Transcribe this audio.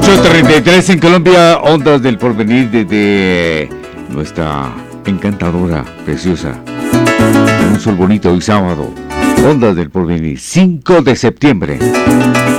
8:33 en Colombia, Ondas del Porvenir desde nuestra encantadora, preciosa, un sol bonito hoy sábado, Ondas del Porvenir, 5 de septiembre.